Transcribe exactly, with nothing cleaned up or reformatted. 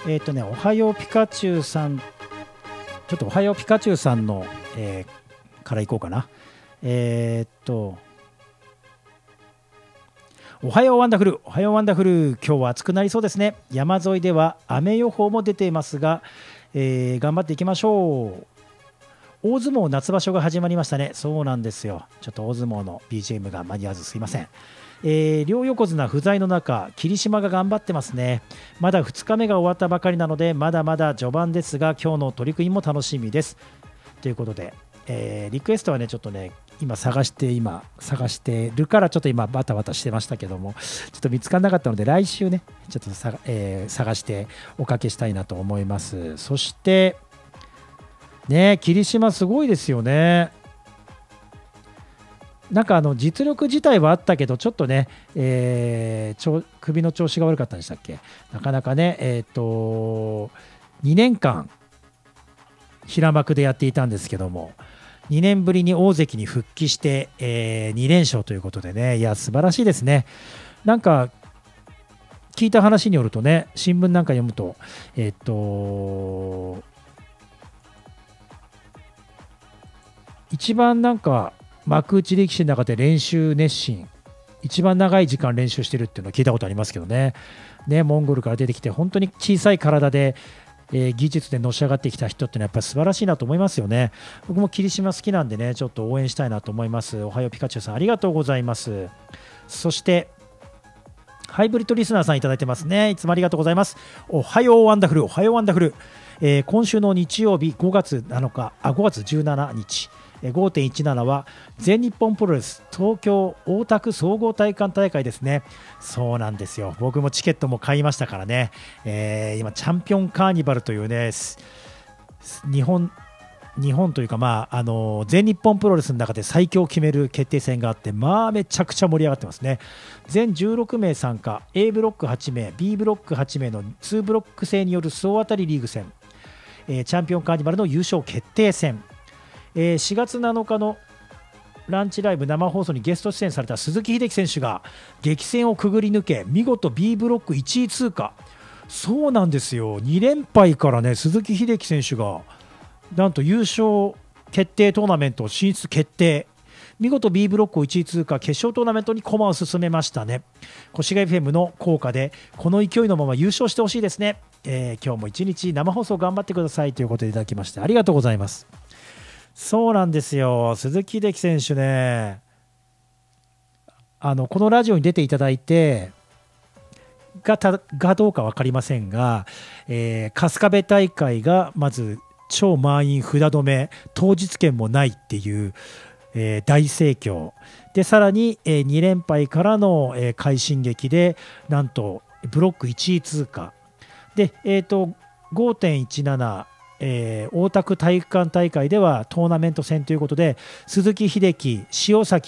えっ、とね、おはようピカチュウさん、ちょっとおはようピカチュウさんの、えーからいこうかな。えっ、と、おはようワンダフル、おはようワンダフル、今日は暑くなりそうですね。山沿いでは雨予報も出ていますが、えー頑張っていきましょう。大相撲夏場所が始まりましたね。そうなんですよ。ちょっと大相撲の ビージーエム が間に合わずすいません。えー両横綱不在の中、霧島が頑張ってますね。まだふつかめが終わったばかりなので、まだまだ序盤ですが、今日の取り組みも楽しみです。ということで、えーリクエストはね、ちょっとね、今探して、今探してるから、ちょっと今バタバタしてましたけども、ちょっと見つからなかったので、来週ね、ちょっとさ、えー探しておかけしたいなと思います。そして、ね、霧島すごいですよね。なんかあの実力自体はあったけど、ちょっとね、えーちょ首の調子が悪かったんでしたっけ、なかなかね、えっ、と、にねんかん平幕でやっていたんですけども、にねんぶりに大関に復帰して、えーに連勝ということでね、いや、素晴らしいですね。なんか聞いた話によるとね、新聞なんか読むと、えっ、と、一番なんか幕内力士の中で練習熱心、一番長い時間練習してるっていうのを聞いたことありますけどね。ね、モンゴルから出てきて、本当に小さい体で、えー技術でのし上がってきた人ってのはやっぱり素晴らしいなと思いますよね。僕も霧島好きなんでね、ちょっと応援したいなと思います。おはようピカチュウさん、ありがとうございます。そして、ハイブリッドリスナーさんいただいてますね。いつもありがとうございます。おはようワンダフル、おはようワンダフル。えー今週の日曜日ごがつなのか、あ、ごがつじゅうしちにち、えー ごてんいちなな は全日本プロレス東京大田区総合体育館大会ですね。そうなんですよ。僕もチケットも買いましたからね。えー今、チャンピオンカーニバルというね、す日本日本というか、まあ、あの全日本プロレスの中で最強を決める決定戦があって、まあ、めちゃくちゃ盛り上がってますね。全じゅうろくめい参加、 A ブロックはちめい、 B ブロックはちめいのにブロック制による総当たりリーグ戦、えーチャンピオンカーニバルの優勝決定戦、えーしがつなのかのランチライブ生放送にゲスト出演された鈴木秀樹選手が激戦をくぐり抜け、見事 B ブロックいちい通過。そうなんですよ。に連敗からね、鈴木秀樹選手がなんと優勝決定トーナメント進出決定、見事 B ブロックをいちい通過、決勝トーナメントに駒を進めましたね。越谷 エフエム の効果でこの勢いのまま優勝してほしいですね。えー今日も一日生放送頑張ってくださいということでいただきまして、ありがとうございます。そうなんですよ。鈴木秀樹選手ね、あのこのラジオに出ていただいてがたがどうか分かりませんが、えー春日部大会がまず超満員札止め、当日券もないっていう、えー大盛況で、さらに、えーに連敗からの、えー快進撃でなんとブロックいちい通過で、えーと ごてんいちなな、えー大田区体育館大会ではトーナメント戦ということで、鈴木秀樹、塩崎